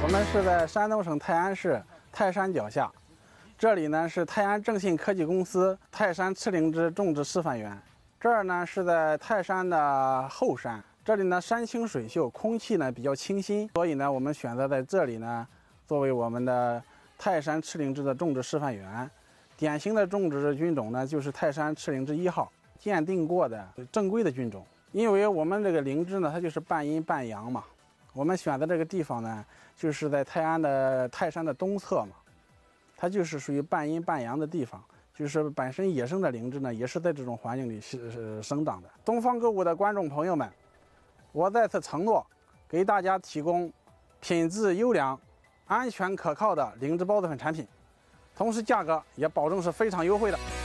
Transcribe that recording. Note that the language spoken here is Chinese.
我们是在山东省泰安市泰山脚下，这里呢是泰安正信科技公司泰山赤灵芝种植示范园。这儿呢是在泰山的后山，这里呢山清水秀，空气呢比较清新，所以呢我们选择在这里呢作为我们的泰山赤灵芝的种植示范园。典型的种植菌种呢就是泰山赤灵芝1号，鉴定过的正规的菌种。因为我们这个灵芝呢它就是半阴半阳嘛，我们选的这个地方呢就是在泰安的泰山的东侧嘛，它就是属于半阴半阳的地方，就是本身野生的灵芝呢也是在这种环境里生长的。东方购物的观众朋友们，我再次承诺给大家提供品质优良、安全可靠的灵芝孢子粉产品，同时价格也保证是非常优惠的。